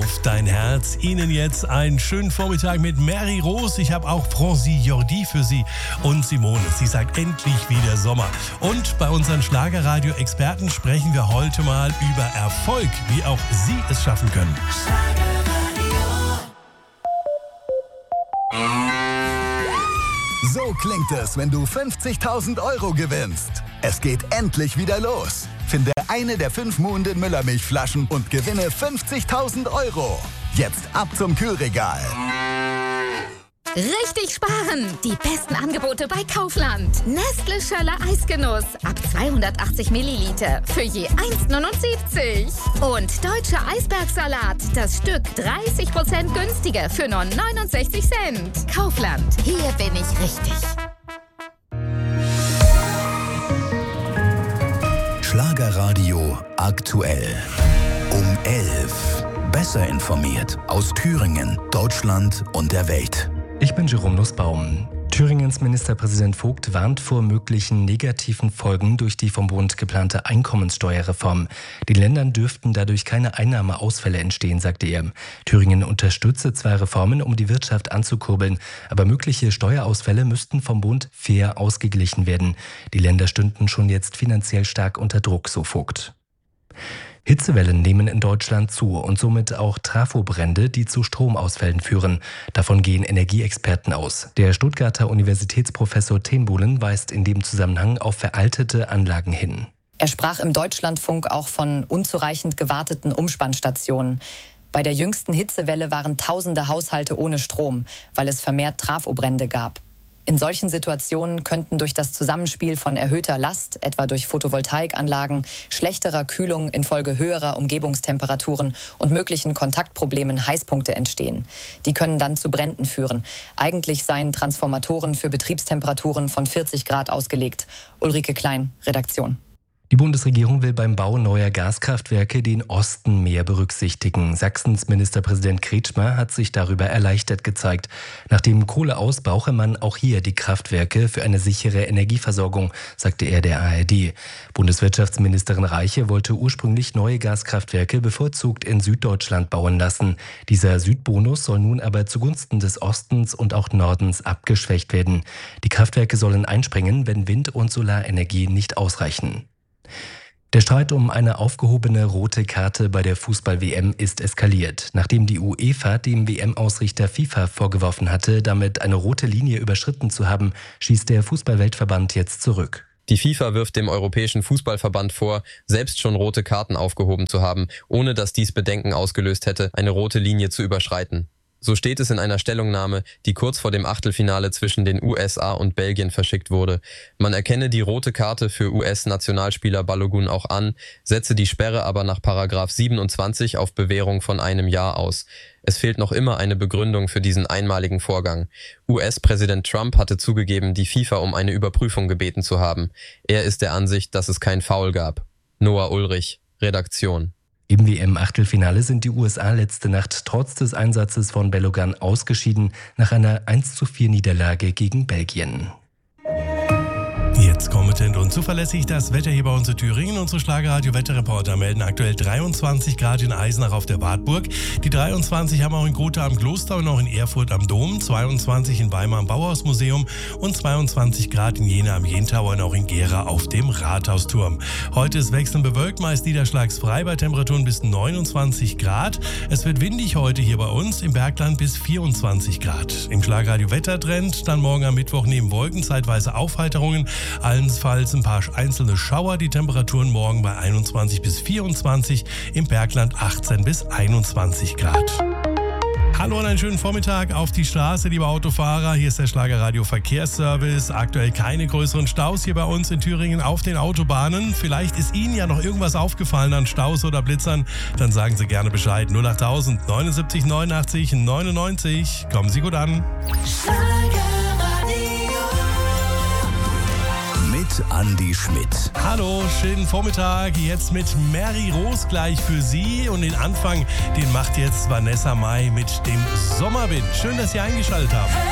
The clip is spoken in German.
auf dein Herz. Ihnen jetzt einen schönen Vormittag mit Mary Rose. Ich habe auch Francie Jordi für Sie und Simone. Sie sagt endlich wieder Sommer. Und bei unseren Schlagerradio-Experten sprechen wir heute mal über Erfolg, wie auch Sie es schaffen können. So klingt es, wenn du 50.000 Euro gewinnst. Es geht endlich wieder los. Finde eine der 5 Muhnden Müllermilchflaschen und gewinne 50.000 Euro. Jetzt ab zum Kühlregal. Richtig sparen! Die besten Angebote bei Kaufland. Nestle Schöller Eisgenuss ab 280 Milliliter für je 1,79. Und Deutscher Eisbergsalat, das Stück 30% günstiger für nur 69 Cent. Kaufland, hier bin ich richtig. Schlagerradio aktuell. Um 11. Besser informiert aus Thüringen, Deutschland und der Welt. Ich bin Jerome Nussbaum. Thüringens Ministerpräsident Vogt warnt vor möglichen negativen Folgen durch die vom Bund geplante Einkommenssteuerreform. Den Ländern dürften dadurch keine Einnahmeausfälle entstehen, sagte er. Thüringen unterstütze zwar Reformen, um die Wirtschaft anzukurbeln, aber mögliche Steuerausfälle müssten vom Bund fair ausgeglichen werden. Die Länder stünden schon jetzt finanziell stark unter Druck, so Vogt. Hitzewellen nehmen in Deutschland zu und somit auch Trafobrände, die zu Stromausfällen führen. Davon gehen Energieexperten aus. Der Stuttgarter Universitätsprofessor Tembulen weist in dem Zusammenhang auf veraltete Anlagen hin. Er sprach im Deutschlandfunk auch von unzureichend gewarteten Umspannstationen. Bei der jüngsten Hitzewelle waren tausende Haushalte ohne Strom, weil es vermehrt Trafobrände gab. In solchen Situationen könnten durch das Zusammenspiel von erhöhter Last, etwa durch Photovoltaikanlagen, schlechterer Kühlung infolge höherer Umgebungstemperaturen und möglichen Kontaktproblemen Heißpunkte entstehen. Die können dann zu Bränden führen. Eigentlich seien Transformatoren für Betriebstemperaturen von 40 Grad ausgelegt. Ulrike Klein, Redaktion. Die Bundesregierung will beim Bau neuer Gaskraftwerke den Osten mehr berücksichtigen. Sachsens Ministerpräsident Kretschmer hat sich darüber erleichtert gezeigt. Nach dem Kohleaus brauche man auch hier die Kraftwerke für eine sichere Energieversorgung, sagte er der ARD. Bundeswirtschaftsministerin Reiche wollte ursprünglich neue Gaskraftwerke bevorzugt in Süddeutschland bauen lassen. Dieser Südbonus soll nun aber zugunsten des Ostens und auch Nordens abgeschwächt werden. Die Kraftwerke sollen einspringen, wenn Wind- und Solarenergie nicht ausreichen. Der Streit um eine aufgehobene rote Karte bei der Fußball-WM ist eskaliert. Nachdem die UEFA dem WM-Ausrichter FIFA vorgeworfen hatte, damit eine rote Linie überschritten zu haben, schießt der Fußball-Weltverband jetzt zurück. Die FIFA wirft dem Europäischen Fußballverband vor, selbst schon rote Karten aufgehoben zu haben, ohne dass dies Bedenken ausgelöst hätte, eine rote Linie zu überschreiten. So steht es in einer Stellungnahme, die kurz vor dem Achtelfinale zwischen den USA und Belgien verschickt wurde. Man erkenne die rote Karte für US-Nationalspieler Balogun auch an, setze die Sperre aber nach § 27 auf Bewährung von 1 Jahr aus. Es fehlt noch immer eine Begründung für diesen einmaligen Vorgang. US-Präsident Trump hatte zugegeben, die FIFA um eine Überprüfung gebeten zu haben. Er ist der Ansicht, dass es kein Foul gab. Noah Ulrich, Redaktion. Im WM-Achtelfinale sind die USA letzte Nacht trotz des Einsatzes von Balogun ausgeschieden nach einer 1:4 Niederlage gegen Belgien. Jetzt kompetent und zuverlässig das Wetter hier bei uns in Thüringen. Unsere Schlagerradio-Wetterreporter melden aktuell 23 Grad in Eisenach auf der Wartburg. Die 23 haben auch in Gotha am Kloster und auch in Erfurt am Dom, 22 in Weimar am Bauhausmuseum und 22 Grad in Jena am Jentower und auch in Gera auf dem Rathausturm. Heute ist wechselnd bewölkt, meist niederschlagsfrei bei Temperaturen bis 29 Grad. Es wird windig heute hier bei uns, im Bergland bis 24 Grad. Im Schlagerradio-Wettertrend dann morgen am Mittwoch neben Wolken zeitweise Aufheiterungen. Allenfalls ein paar einzelne Schauer, die Temperaturen morgen bei 21 bis 24, im Bergland 18 bis 21 Grad. Hallo und einen schönen Vormittag auf die Straße, liebe Autofahrer. Hier ist der Schlagerradio Verkehrsservice. Aktuell keine größeren Staus hier bei uns in Thüringen auf den Autobahnen. Vielleicht ist Ihnen ja noch irgendwas aufgefallen an Staus oder Blitzern. Dann sagen Sie gerne Bescheid. 08000 79 89 99. Kommen Sie gut an. Andi Schmidt. Hallo, schönen Vormittag. Jetzt mit Mary Rose gleich für Sie. Und den Anfang, den macht jetzt Vanessa Mai mit dem Sommerwind. Schön, dass Sie eingeschaltet haben.